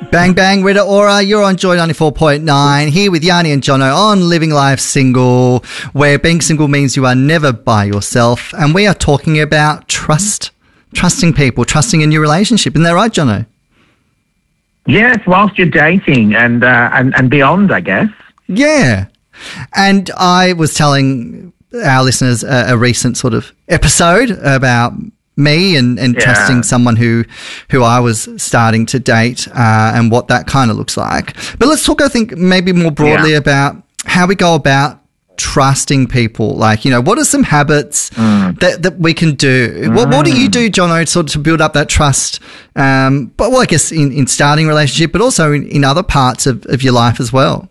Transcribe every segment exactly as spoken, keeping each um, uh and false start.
Bang, bang, Rita Ora. You're on Joy ninety-four point nine here with Yanni and Jono on Living Life Single, where being single means you are never by yourself. And we are talking about trust, trusting people, trusting a new relationship. Isn't that right, Jono? Yes, whilst you're dating and, uh, and, and beyond, I guess. Yeah. And I was telling our listeners a, a recent sort of episode about me and, and yeah. trusting someone who who I was starting to date uh, and what that kind of looks like. But let's talk, I think, maybe more broadly yeah. about how we go about trusting people. Like, you know, what are some habits mm. that, that we can do? Mm. What, what do you do, Jono, sort of to build up that trust? Um, but well, I guess in, in starting a relationship, but also in, in other parts of, of your life as well.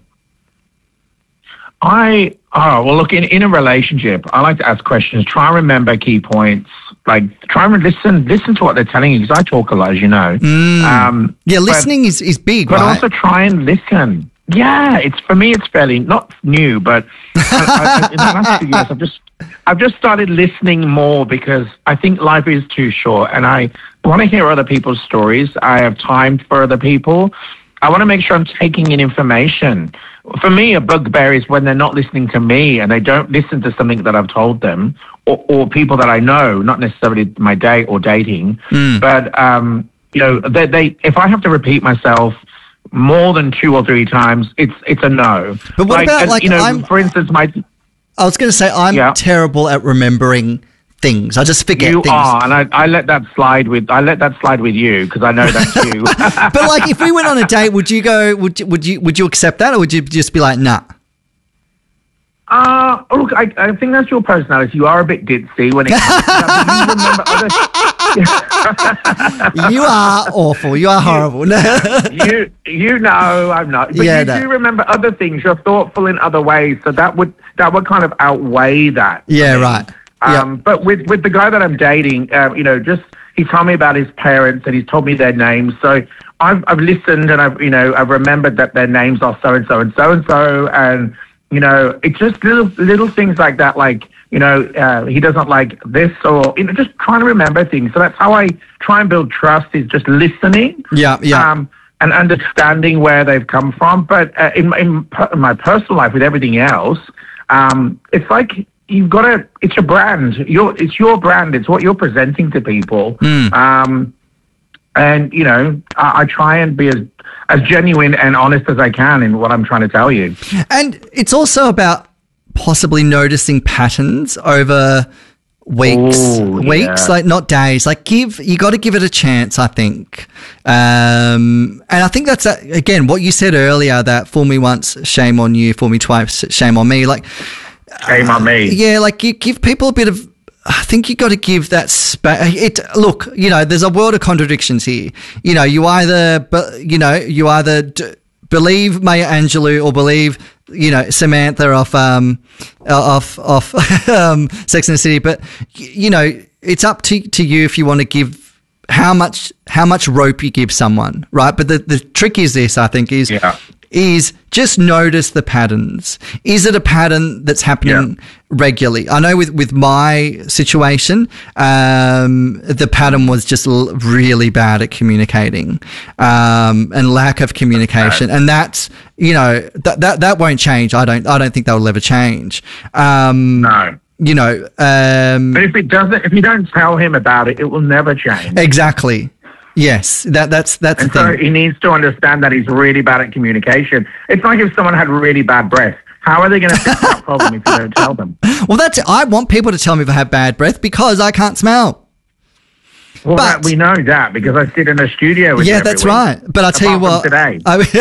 I, oh, well, look, in, in a relationship, I like to ask questions, try and remember key points, like try and listen, listen to what they're telling you, because I talk a lot, as you know. Mm. Um, yeah, listening but, is, is big, but right? also try and listen. Yeah, it's, for me, it's fairly, not new, but I, I, in the last few years, I've just, I've just started listening more because I think life is too short and I want to hear other people's stories. I have time for other people. I want to make sure I'm taking in information. For me, a bugbear is when they're not listening to me and they don't listen to something that I've told them, or, or people that I know, not necessarily my date or dating, mm. but um, you know, they, they. If I have to repeat myself more than two or three times, it's it's a no. But what like, about and, like, you know, I'm, for instance, my. I was going to say I'm yeah. terrible at remembering things. I just forget you things. You are, and I, I let that slide with I let that slide with you because I know that's you. But like, if we went on a date, would you go? Would you, would you would you accept that, or would you just be like, nah? Uh, look, I, I think that's your personality. You are a bit ditzy when it comes to that. You remember other. You are awful. You are horrible. you you know I'm not. But yeah, you no. do remember other things. You're thoughtful in other ways, so that would that would kind of outweigh that. Yeah, right. Um, yep. But with, with the guy that I'm dating, um, you know, just he told me about his parents and he's told me their names. So I've I've listened and I've you know I've remembered that their names are so and so and so and so, and you know it's just little little things like that. Like you know uh, he doesn't like this, or you know just trying to remember things. So that's how I try and build trust, is just listening. Yeah, yeah. Um, and understanding where they've come from. But uh, in, in in my personal life with everything else, um, it's like. You've got to, it's your brand. Your, it's your brand. It's what you're presenting to people. Mm. Um, and, you know, I, I try and be as, as genuine and honest as I can in what I'm trying to tell you. And it's also about possibly noticing patterns over weeks, Ooh, weeks, yeah. like not days. Like give, you got to give it a chance, I think. Um, and I think that's, that, again, what you said earlier, that fool me once, shame on you, fool me twice, shame on me. Like, Shame on me. Uh, yeah, like you give people a bit of. I think you got to give that space. It look, you know, there's a world of contradictions here. You know, you either, you know, you either d- believe Maya Angelou or believe, you know, Samantha off, um, off, off, um, Sex and the City. But you know, it's up to to you if you want to give how much how much rope you give someone, right? But the the trick is this, I think, is. Yeah. is just notice the patterns. Is it a pattern that's happening yeah. regularly? I know with, with my situation, um, the pattern was just l- really bad at communicating, um, and lack of communication. And that's, you know, that, that, that won't change. I don't, I don't think that will ever change. Um, no. You know, um, but if it doesn't, if you don't tell him about it, it will never change. Exactly. Yes, that that's that's and the so thing. He needs to understand that he's really bad at communication. It's like if someone had really bad breath. How are they going to fix that problem if you don't tell them? Well, that's I want people to tell me if I have bad breath because I can't smell. Well, but, that, we know that because I sit in a studio with yeah, you every that's week, right. But I'll tell you what, today.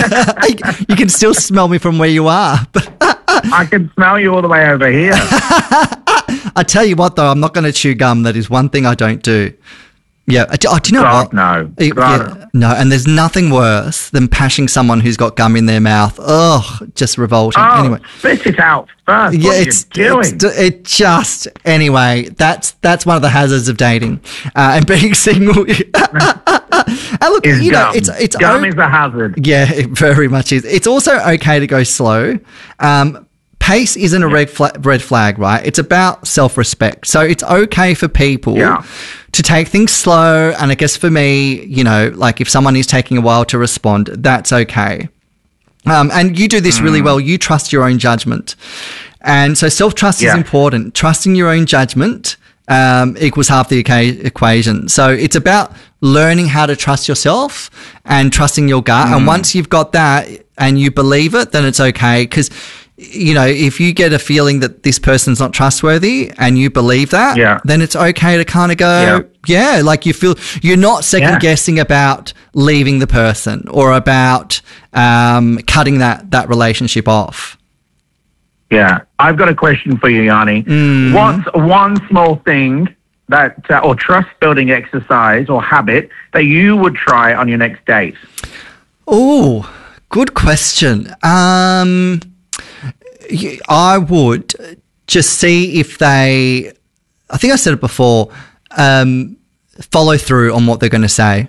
I, you can still smell me from where you are. I can smell you all the way over here. I tell you what, though, I'm not going to chew gum. That is one thing I don't do. Yeah. Oh, do you know God, what? No. It, God. Yeah, no. And there's nothing worse than pashing someone who's got gum in their mouth. Ugh, just revolting. Oh, anyway, spit it out first. Yeah, what it's, are you doing? It's, it just anyway. That's that's one of the hazards of dating uh, and being single. And look, is you gum. know, it's it's gum o- is a hazard. Yeah, it very much is. It's also okay to go slow. Um, pace isn't a red, fla- red flag, right? It's about self-respect. So it's okay for people Yeah. to take things slow. And I guess for me, you know, like if someone is taking a while to respond, that's okay. Um, and you do this really well. You trust your own judgment. And so self-trust Yeah. is important. Trusting your own judgment um, equals half the equa- equation. So it's about learning how to trust yourself and trusting your gut. And once you've got that and you believe it, then it's okay. Because, you know, if you get a feeling that this person's not trustworthy and you believe that, Yeah. then it's okay to kind of go, yeah. yeah, like you feel you're not second Yeah. guessing about leaving the person or about um, cutting that, that relationship off. Yeah. I've got a question for you, Yanni. Mm. What's one small thing that, uh, or trust building exercise or habit that you would try on your next date? Oh, good question. Um, y- I would just see if they, I think I said it before, um, follow through on what they're going to say.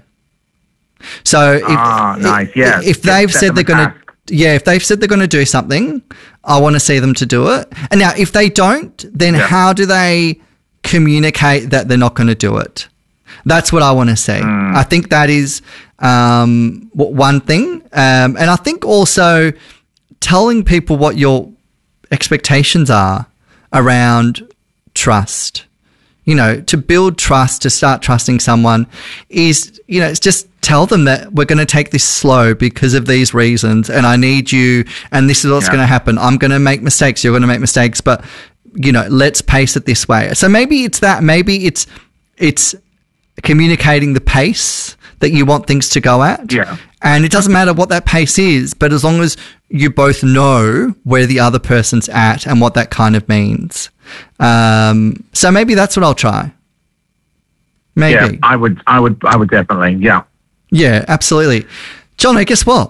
So if, Ah, nice, yeah. if Yeah, they've set said them they're a going to, task. yeah, if they've said they're going to do something, I want to see them to do it. And now if they don't, then Yeah. how do they communicate that they're not going to do it? That's what I want to see. Hmm. I think that is um, w- one thing. Um, and I think also telling people what your expectations are around trust. You know, to build trust, to start trusting someone is, you know, it's just tell them that we're going to take this slow because of these reasons and I need you and this is what's Yeah. going to happen. I'm going to make mistakes. You're going to make mistakes, but, you know, let's pace it this way. So maybe it's that. Maybe it's it's communicating the pace that you want things to go at. Yeah. And it doesn't matter what that pace is, but as long as you both know where the other person's at and what that kind of means. Um, so maybe that's what I'll try. Maybe. Yeah, I would, I would, I would definitely, yeah. Yeah, absolutely. Jono, guess what?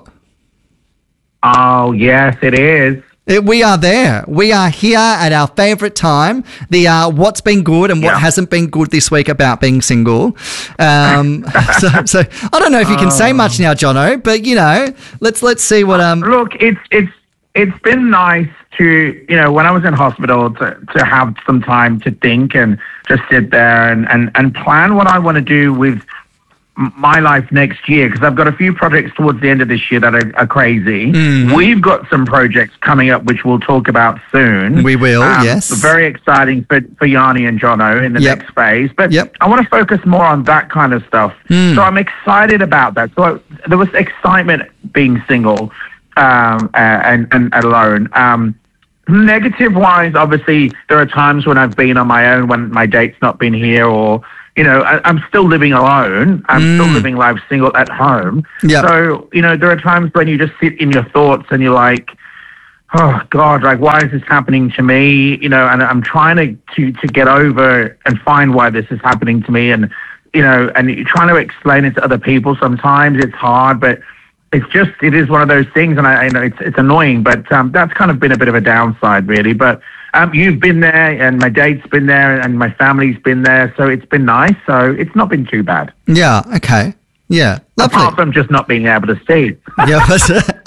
Oh, yes, it is. It, we are there. We are here at our favourite time. The uh, what's been good and what Yeah. hasn't been good this week about being single. Um, so, so I don't know if you can say much now, Jono, but you know, let's let's see what um. Look, it's it's it's been nice to, you know, when I was in hospital to, to have some time to think and just sit there and, and, and plan what I want to do with m- my life next year, because I've got a few projects towards the end of this year that are, are crazy. Mm-hmm. We've got some projects coming up which we'll talk about soon. We will, yes. Very exciting for, for Yanni and Jono in the Yep. next phase. But Yep. I want to focus more on that kind of stuff. Mm. So I'm excited about that. So I, there was excitement being single um, uh, and, and alone. Um, negative wise, obviously, there are times when I've been on my own, when my date's not been here, or, you know, I, I'm still living alone. I'm Mm. still living life single at home. Yep. So, you know, there are times when you just sit in your thoughts and you're like, oh God, like, why is this happening to me? You know, and I'm trying to, to, to get over and find why this is happening to me. And, you know, and you're trying to explain it to other people. Sometimes it's hard, but it's just, it is one of those things. And I, I know it's, it's annoying, but um, that's kind of been a bit of a downside, really. But um, you've been there and my date's been there and my family's been there. So it's been nice. So it's not been too bad. Yeah. Okay. Yeah. Lovely. Apart from just not being able to see. Yeah. But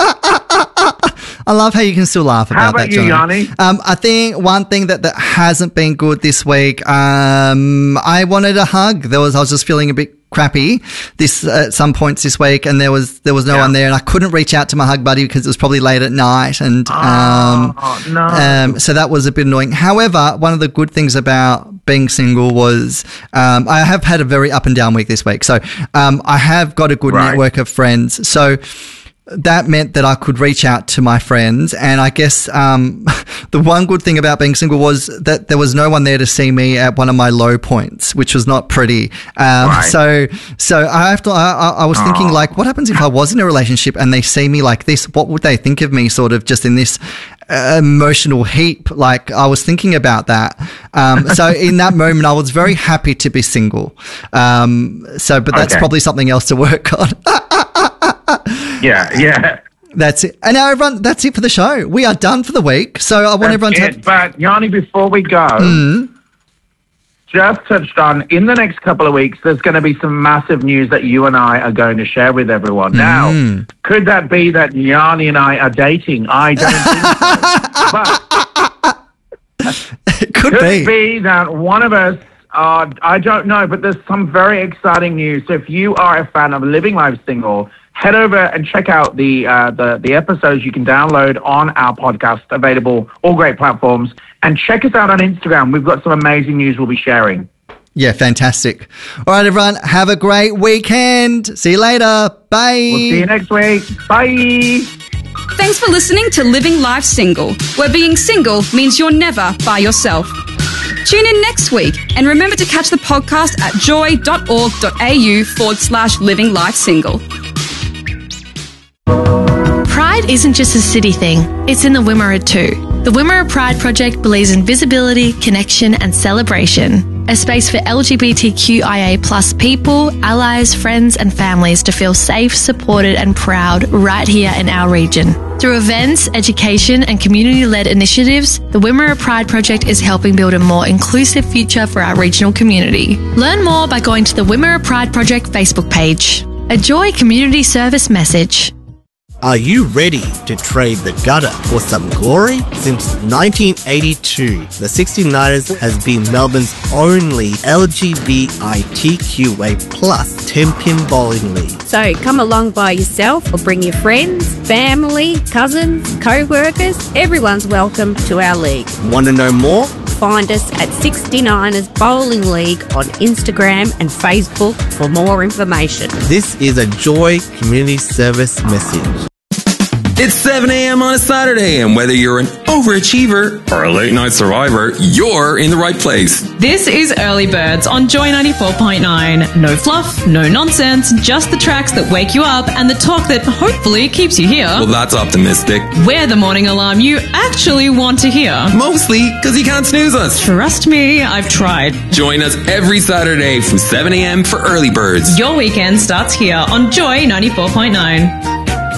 I love how you can still laugh about How about that, you, Jono. Yanni? Um, I think one thing that, that hasn't been good this week, um, I wanted a hug. There was, I was just feeling a bit crappy this uh, at some points this week, and there was there was no Yeah. one there, and I couldn't reach out to my hug buddy because it was probably late at night, and um, Oh, no. um, so that was a bit annoying. However, one of the good things about being single was um, I have had a very up and down week this week, so um, I have got a good Right. network of friends. So that meant that I could reach out to my friends. And I guess um, the one good thing about being single was that there was no one there to see me at one of my low points, which was not pretty. Um, Right. So so I have to. I, I I was thinking, Aw. like, what happens if I was in a relationship and they see me like this? What would they think of me, sort of just in this uh, emotional heap? Like, I was thinking about that. Um, so in that moment, I was very happy to be single. Um, so, but that's Okay. probably something else to work on. Yeah, yeah. That's it. And now, everyone, that's it for the show. We are done for the week. So I want That's everyone to it. have, But Yanni, before we go, Mm. just touched on, in the next couple of weeks, there's going to be some massive news that you and I are going to share with everyone. Now, Mm. could that be that Yanni and I are dating? I don't think so. But Could, Could be. it be that one of us, uh, I don't know, but there's some very exciting news. So if you are a fan of Living Life Single, head over and check out the, uh, the, the episodes you can download on our podcast, available all great platforms. And check us out on Instagram. We've got some amazing news we'll be sharing. Yeah, fantastic. All right, everyone, have a great weekend. See you later. Bye. We'll see you next week. Bye. Thanks for listening to Living Life Single, where being single means you're never by yourself. Tune in next week and remember to catch the podcast at joy.org.au forward slash living life single. Pride isn't just a city thing, it's in the Wimmera too. The Wimmera Pride Project believes in visibility, connection and celebration. A space for L G B T Q I A plus people, allies, friends and families to feel safe, supported and proud right here in our region. Through events, education and community-led initiatives, the Wimmera Pride Project is helping build a more inclusive future for our regional community. Learn more by going to the Wimmera Pride Project Facebook page. A Joy Community Service message. Are you ready to trade the gutter for some glory? Since nineteen eighty-two, the sixty-niners has been Melbourne's only L G B T Q A plus ten-pin bowling league. So come along by yourself or bring your friends, family, cousins, co-workers. Everyone's welcome to our league. Want to know more? Find us at sixty-niners Bowling League on Instagram and Facebook for more information. This is a Joy Community Service message. It's seven a.m. on a Saturday, and whether you're an overachiever or a late-night survivor, you're in the right place. This is Early Birds on Joy ninety-four point nine. No fluff, no nonsense, just the tracks that wake you up and the talk that hopefully keeps you here. Well, that's optimistic. We're the morning alarm you actually want to hear. Mostly because you can't snooze us. Trust me, I've tried. Join us every Saturday from seven a.m. for Early Birds. Your weekend starts here on Joy ninety-four point nine.